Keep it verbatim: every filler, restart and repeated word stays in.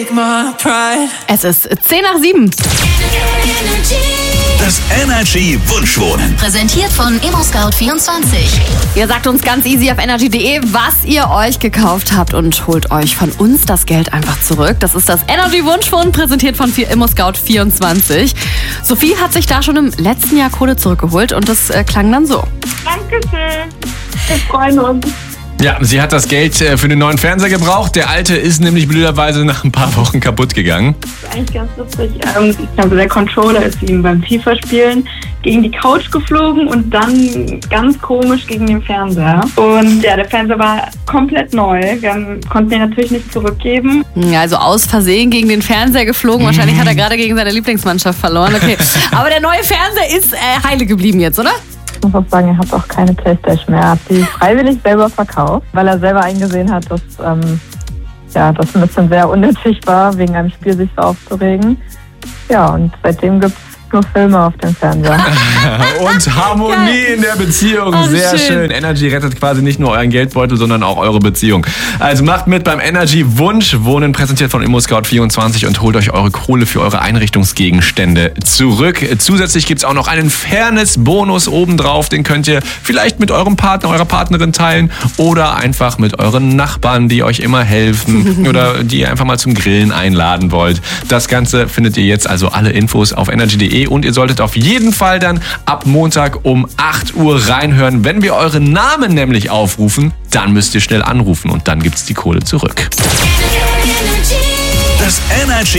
take my pride. Es ist zehn nach sieben. Das Energy Wunschwohnen. Präsentiert von ImmoScout vierundzwanzig. Ihr sagt uns ganz easy auf energy punkt de, was ihr euch gekauft habt und holt euch von uns das Geld einfach zurück. Das ist das Energy Wunschwohnen, präsentiert von ImmoScout vierundzwanzig. Sophie hat sich da schon im letzten Jahr Kohle zurückgeholt und das äh, klang dann so. Dankeschön. Wir freuen uns. Ja, sie hat das Geld für den neuen Fernseher gebraucht. Der alte ist nämlich blöderweise nach ein paar Wochen kaputt gegangen. Das ist eigentlich ganz lustig. Also der Controller ist ihm beim FIFA-Spielen gegen die Couch geflogen und dann ganz komisch gegen den Fernseher. Und ja, der Fernseher war komplett neu. Wir haben, konnten ihn natürlich nicht zurückgeben. Ja, also aus Versehen gegen den Fernseher geflogen. Wahrscheinlich hat er gerade gegen seine Lieblingsmannschaft verloren. Okay. Aber der neue Fernseher ist äh, heile geblieben jetzt, oder? Ich muss auch sagen, er hat auch keine Playstation mehr. Er hat die freiwillig selber verkauft, weil er selber eingesehen hat, dass ähm, ja, das ein bisschen sehr unnötig war, wegen einem Spiel sich so aufzuregen. Ja, und seitdem gibt es nur Filme auf dem Fernseher. Und Harmonie Geil. in der Beziehung. Oh, Sehr schön. schön. Energy rettet quasi nicht nur euren Geldbeutel, sondern auch eure Beziehung. Also macht mit beim Energy Wunschwohnen, präsentiert von ImmoScout vierundzwanzig, und holt euch eure Kohle für eure Einrichtungsgegenstände zurück. Zusätzlich gibt es auch noch einen Fairness-Bonus obendrauf. Den könnt ihr vielleicht mit eurem Partner, eurer Partnerin teilen oder einfach mit euren Nachbarn, die euch immer helfen oder die ihr einfach mal zum Grillen einladen wollt. Das Ganze findet ihr jetzt, also alle Infos auf energy punkt de, und ihr solltet auf jeden Fall dann ab Montag um acht Uhr reinhören. Wenn wir euren Namen nämlich aufrufen, dann müsst ihr schnell anrufen und dann gibt's die Kohle zurück. Das Energy